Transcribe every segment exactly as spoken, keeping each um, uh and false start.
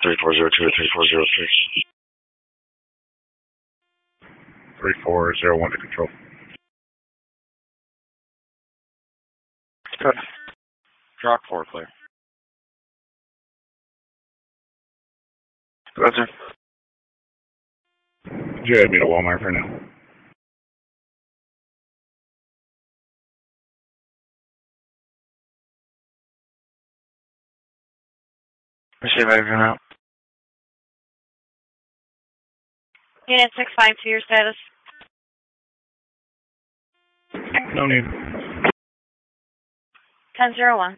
three four zero two to three four zero three. three four zero one to control. Good. Rock four clear. Go ahead, sir. J, I'd be to Walmart for now. Receive everything out. Unit six five two, your status. No need. ten zero one.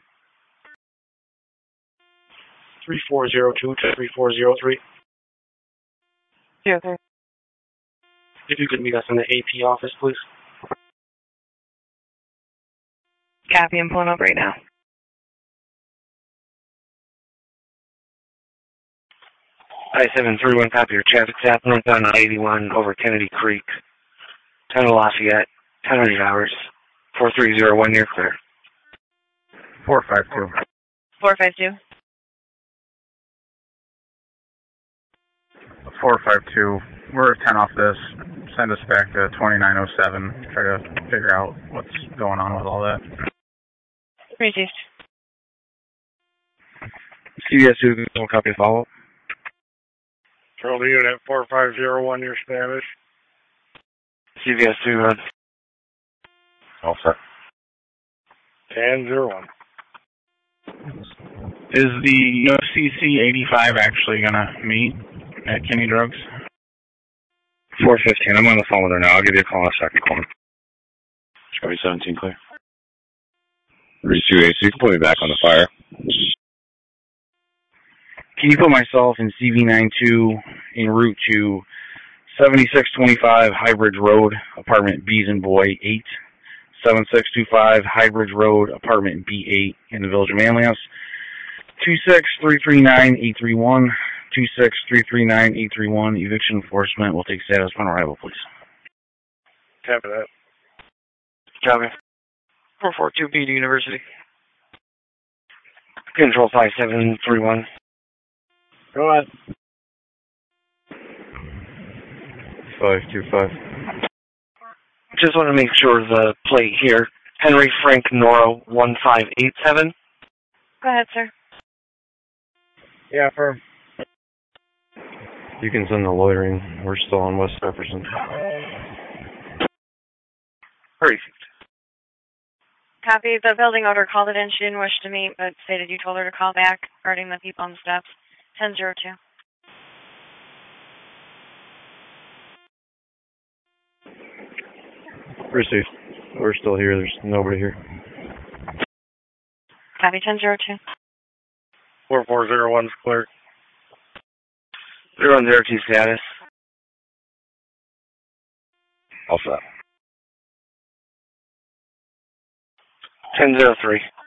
three four zero two to three four zero three. Zero three. If you could meet us in the A P office, please. Copy, I'm pulling up right now. I seven three one, copy your traffic tap, northbound on eighty-one over Kennedy Creek. ten to Lafayette, ten hundred hours, four three zero one, near clear. four five two. four five two. four five two. We're ten off this. Send us back to twenty-nine oh seven. Try to figure out what's going on with all that. Received. C B S two, one copy follow-up. Control to unit four five zero one, your status. C B S two, run. All set. ten zero one. Is the O C C eighty-five actually going to meet at Kinney Drugs? four fifteen, I'm on the phone with her now. I'll give you a call in a second. Charlie seventeen, clear. Reach two A C, you can put me back on the fire. Can you put myself in C V ninety-two en route to seventy-six twenty-five Highbridge Road, apartment B's and Boy eight, seven six two five Highbridge Road, apartment B eight in the Village of Manlius, two six three three nine eight three one, two six three three nine eight three one, eviction enforcement will take status upon arrival, please. Copy that. Copy. four four two B to University. Control five seven three one. Go ahead. five two five. Just want to make sure the plate here. Henry Frank Noro one five eight seven. Go ahead, sir. Yeah, firm. You can send the loitering. We're still on West Jefferson. Hurry. Copy. The building owner called it in. She didn't wish to meet, but stated you told her to call back regarding the people on the steps. ten zero two. Received. We're still here. There's nobody here. Copy, ten zero two. four four zero one's clear. They're on zero two status. All set. ten zero three.